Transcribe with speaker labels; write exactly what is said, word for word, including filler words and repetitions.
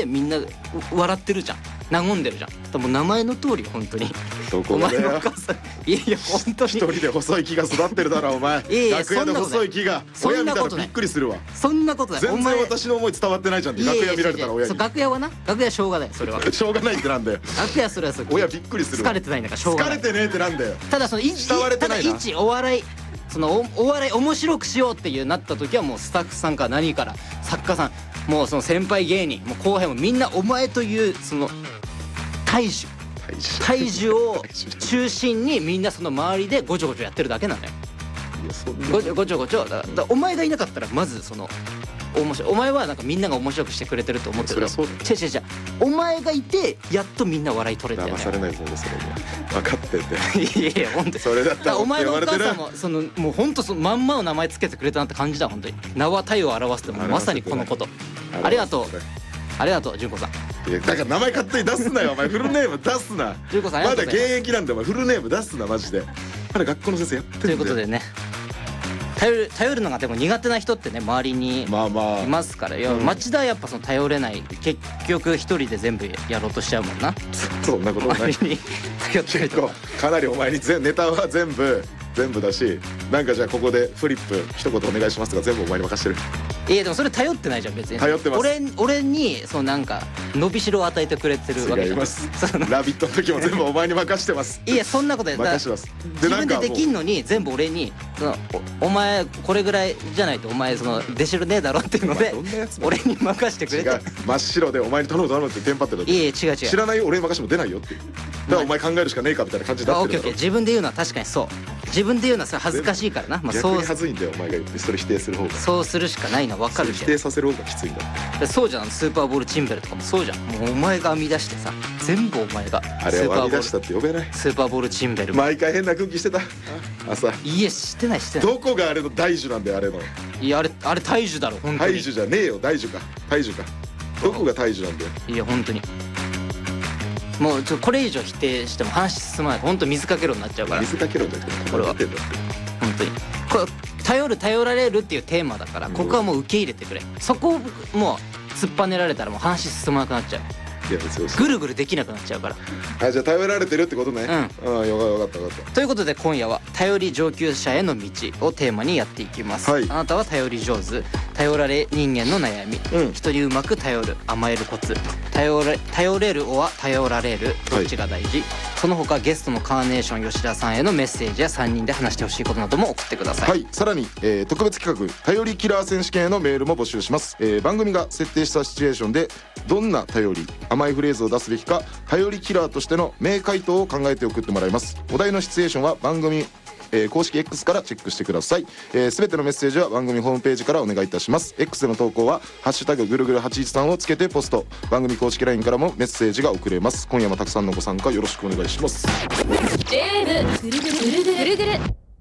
Speaker 1: みんな笑ってるじゃん、和んでるじゃん。でも名前の通り本当に
Speaker 2: どこがだよ。
Speaker 1: お前のお母さんいやいや本当に
Speaker 2: 一人で細い木が育ってるだろお前。
Speaker 1: いやいや
Speaker 2: 楽屋で細い木が親見たらびっくりするわ。
Speaker 1: そんなことない。
Speaker 2: 全然私の思い伝わってないじゃんって楽屋見られたら親に。
Speaker 1: そう楽屋はな、楽屋しょうがないそれは
Speaker 2: しょうがないってなんだよ。
Speaker 1: 楽屋それはそう
Speaker 2: 親びっくりするわ。
Speaker 1: 疲れてないんだからしょうがない。
Speaker 2: 疲れてねえってなんだよ。
Speaker 1: ただそのい
Speaker 2: 慕われてないな。
Speaker 1: ただ一お笑いその お, お笑い面白くしようっていうなった時はもうスタッフさんから何から作家さんもうその先輩芸人もう後輩もみんなお前というその大樹大樹を中心にみんなその周りでごちょごちょやってるだけなのよ。
Speaker 2: いやそんな
Speaker 1: ごちょごちょごちょだからだからお前がいなかったらまずその面白いお前はなんかみんなが面白くしてくれてると思ってる。
Speaker 2: そりゃそう
Speaker 1: 違う違う違うお前がいてやっとみんな笑い取れてる
Speaker 2: 騙されないぞ俺それに分かってて。
Speaker 1: いやいや本当に
Speaker 2: それだったら
Speaker 1: お前のお母さん
Speaker 2: も
Speaker 1: もそのもう本当そのまんまの名前つけてくれたなって感じだ本当に。名は体を表すってもうまさにこのこと。ありがとうありがとう純子さん。
Speaker 2: いやだから名前勝手に出すなよお前。フルネーム出すな。
Speaker 1: 純子さんあり
Speaker 2: まだ
Speaker 1: がとうございます。
Speaker 2: 現役なんでお前フルネーム出すなマジで。まだ学校の先生やってんだよ。
Speaker 1: ということでね頼る頼るのがでも苦手な人ってね周りに
Speaker 2: まあまあ
Speaker 1: いますから。いや
Speaker 2: うん
Speaker 1: 町田はやっぱその頼れない結局一人で全部やろうとしちゃうもんな。
Speaker 2: そんなことない。
Speaker 1: 周りに頼ったり
Speaker 2: 結構
Speaker 1: とか。
Speaker 2: かなりお前に全ネタは全部全部だし、なんかじゃあここでフリップ一言お願いしますとか全部お前に任してる。
Speaker 1: いやでもそれ頼ってないじゃん別に。
Speaker 2: 頼ってます。
Speaker 1: 俺俺にそのなんか伸びしろを与えてくれてるわけじゃん。
Speaker 2: 違います
Speaker 1: その
Speaker 2: ラビットの時も全部お前に任してます。
Speaker 1: いやそんなことない。
Speaker 2: 任してます
Speaker 1: 自分でできん
Speaker 2: の。
Speaker 1: のに全部俺にそのおお前これぐらいじゃないとお前その出しろねえだろっていうので
Speaker 2: どんなやつだ
Speaker 1: 俺に任してくれて。
Speaker 2: 違う真っ白でお前に頼む頼むってテンパってるだけ。
Speaker 1: いやいや違う違う。
Speaker 2: 知らないよ俺に任しても出ないよっていう。だからお前考えるしかねえかみたいな感じにな
Speaker 1: あオッ
Speaker 2: ってるだろ。
Speaker 1: ケーオッケー自分で言うのは確かにそう自分で言うのはそれ恥ずかしいからな。まあ
Speaker 2: 逆
Speaker 1: そう
Speaker 2: に恥ずいんだよお前が言ってそれ否定する方が。
Speaker 1: そうするしかないの分かる
Speaker 2: 否
Speaker 1: け
Speaker 2: 定させる方がきついんだ。
Speaker 1: どそうじゃん。スーパーボールチンベルとかもそうじゃん。もうお前が編み出してさ全部お前が
Speaker 2: あれを編み出した
Speaker 1: ス
Speaker 2: って呼べない。
Speaker 1: ーパーボールチンベルも
Speaker 2: 毎回変な空気してた朝。
Speaker 1: いや知ってない知ってない。
Speaker 2: どこがあれの大樹なんだよあれの。
Speaker 1: いやあれあれ大樹だろ本当に。
Speaker 2: 大樹じゃねえよ大樹か大樹か。どこが大樹なんだよ。
Speaker 1: いや本当にもうちょこれ以上否定しても話進まない。本当水かけろになっちゃうから
Speaker 2: 水かけろんだけど
Speaker 1: これは
Speaker 2: 出てんだって。
Speaker 1: 本当にこれ頼る頼られるっていうテーマだからここはもう受け入れてくれ。そこをもう突っぱねられたらもう話進まなくなっちゃう。
Speaker 2: いや別に
Speaker 1: ぐるぐるできなくなっちゃうから。
Speaker 2: あじゃあ頼られてるってことね。うん。よかったよかった。
Speaker 1: ということで今夜は頼り上級者への道をテーマにやっていきます、
Speaker 2: はい
Speaker 1: あなたは頼り上手頼られ人間の悩み、
Speaker 2: うん
Speaker 1: 人にうまく頼る甘えるコツ頼れ頼れるおは頼られるどっちが大事、その他ゲストのカーネーション吉田さんへのメッセージやさんにんで話してほしいことなども送ってください。
Speaker 2: はいさらに、えー特別企画頼りキラー選手権へのメールも募集します、えー番組が設定したシチュエーションでどんな頼り甘いフレーズを出すべきか頼りキラーとしての名回答を考えて送ってもらいます。お題のシチュエーションは番組えー公式 X からチェックしてください。えー、全てのメッセージは番組ホームページからお願いいたします。 X での投稿はハッシュタグぐるぐるはちいちさんをつけてポスト。番組公式 ライン からもメッセージが送れます。今夜もたくさんのご参加よろしくお願いします。
Speaker 3: ジェームぐるぐるぐるぐるぐるぐる